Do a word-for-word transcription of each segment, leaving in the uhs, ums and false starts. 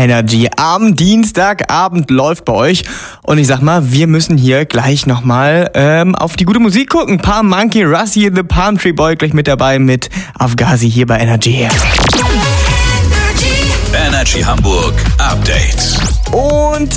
Energy. Am Dienstagabend läuft bei euch. Und ich sag mal, wir müssen hier gleich nochmal ähm, auf die gute Musik gucken. Palm Monkey, Rusty the Palm Tree Boy gleich mit dabei mit Afghazi hier bei Energy. Energy Hamburg Update. Und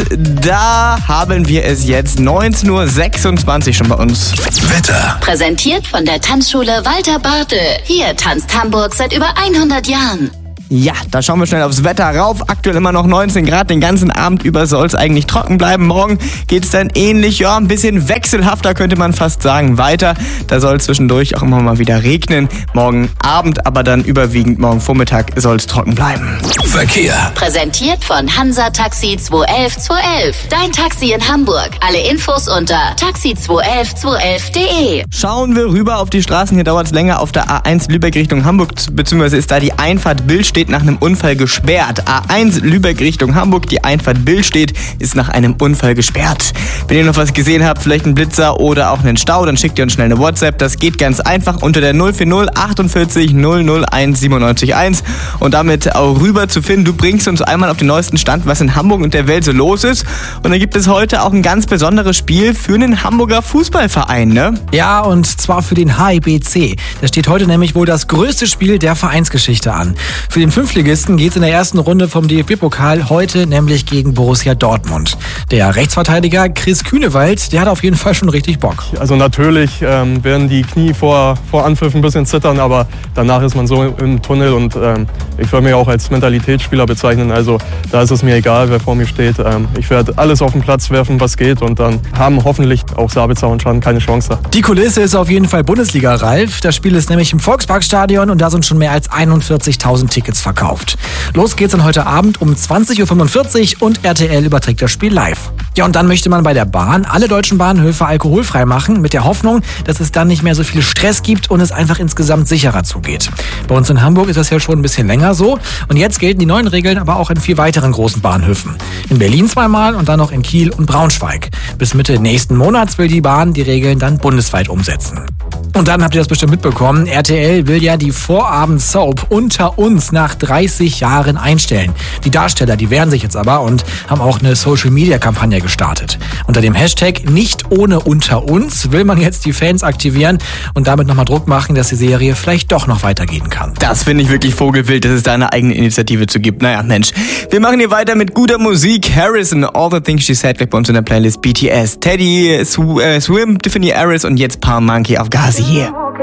da haben wir es jetzt neunzehn Uhr sechsundzwanzig schon bei uns. Wetter. Präsentiert von der Tanzschule Walter Bartel. Hier tanzt Hamburg seit über hundert Jahren. Ja, da schauen wir schnell aufs Wetter rauf. Aktuell immer noch neunzehn Grad. Den ganzen Abend über soll es eigentlich trocken bleiben. Morgen geht es dann ähnlich, ja, ein bisschen wechselhafter könnte man fast sagen, weiter. Da soll es zwischendurch auch immer mal wieder regnen. Morgen Abend, aber dann überwiegend morgen Vormittag soll es trocken bleiben. Verkehr. Präsentiert von Hansa Taxi zwei elf zwei elf. Dein Taxi in Hamburg. Alle Infos unter taxi zwei elf zwei elf punkt de. Schauen wir rüber auf die Straßen. Hier dauert es länger auf der A eins Lübeck Richtung Hamburg, beziehungsweise ist da die Einfahrt Billstedt nach einem Unfall gesperrt. A eins Lübeck Richtung Hamburg, die Einfahrt Billstedt ist nach einem Unfall gesperrt. Wenn ihr noch was gesehen habt, vielleicht einen Blitzer oder auch einen Stau, dann schickt ihr uns schnell eine WhatsApp. Das geht ganz einfach unter der null vier null achtundvierzig null null eins siebenundneunzig eins und damit auch rüber zu finden. Du bringst uns einmal auf den neuesten Stand, was in Hamburg und der Welt so los ist. Und dann gibt es heute auch ein ganz besonderes Spiel für einen Hamburger Fußballverein, ne? Ja, und zwar für den H I B C. Da steht heute nämlich wohl das größte Spiel der Vereinsgeschichte an. Für den Fünftligisten geht es in der ersten Runde vom D F B-Pokal heute nämlich gegen Borussia Dortmund. Der Rechtsverteidiger Chris Kühnewald, der hat auf jeden Fall schon richtig Bock. Also natürlich ähm, werden die Knie vor, vor Anpfiff ein bisschen zittern, aber danach ist man so im Tunnel und ähm, ich würde mich auch als Mentalitätsspieler bezeichnen. Also da ist es mir egal, wer vor mir steht. Ähm, ich werde alles auf den Platz werfen, was geht und dann haben hoffentlich auch Sabitzer und Schan keine Chance. Die Kulisse ist auf jeden Fall Bundesliga-reif. Das Spiel ist nämlich im Volksparkstadion und da sind schon mehr als einundvierzigtausend Tickets verkauft. Los geht's dann heute Abend um zwanzig Uhr fünfundvierzig und R T L überträgt das Spiel live. Ja, und dann möchte man bei der Bahn alle deutschen Bahnhöfe alkoholfrei machen, mit der Hoffnung, dass es dann nicht mehr so viel Stress gibt und es einfach insgesamt sicherer zugeht. Bei uns in Hamburg ist das ja schon ein bisschen länger so und jetzt gelten die neuen Regeln aber auch in vier weiteren großen Bahnhöfen. In Berlin zweimal und dann noch in Kiel und Braunschweig. Bis Mitte nächsten Monats will die Bahn die Regeln dann bundesweit umsetzen. Und dann habt ihr das bestimmt mitbekommen, R T L will ja die Vorabend-Soap Unter uns nach dreißig Jahren einstellen. Die Darsteller, die wehren sich jetzt aber und haben auch eine Social-Media-Kampagne gestartet. Unter dem Hashtag Nicht ohne Unter uns will man jetzt die Fans aktivieren und damit nochmal Druck machen, dass die Serie vielleicht doch noch weitergehen kann. Das finde ich wirklich vogelwild, dass es da eine eigene Initiative zu gibt. Naja, Mensch. Wir machen hier weiter mit guter Musik. Harrison, All the Things She Said, gleich bei uns in der Playlist. B T S, Teddy, Sw- äh, Swim, Tiffany Harris und jetzt Palm Monkey, Afghazi hier.